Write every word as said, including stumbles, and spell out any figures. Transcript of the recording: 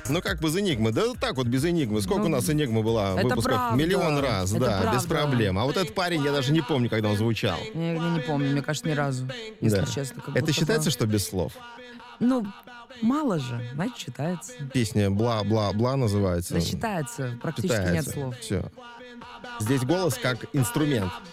Ну как без Энигмы? Да вот так вот без Энигмы. Сколько Ну, у нас Энигмы была в это выпусках? правда. Миллион раз, Это да, без правда. проблем. А вот этот парень, я даже не помню, когда он звучал. Я, я не помню, мне кажется, ни разу, если Да. честно. Как Это будто считается, бы- что без слов? Ну, мало же, значит, считается. Песня «Бла-бла-бла» называется. Да, считается. Практически Считается. нет слов. Все. Здесь голос как инструмент.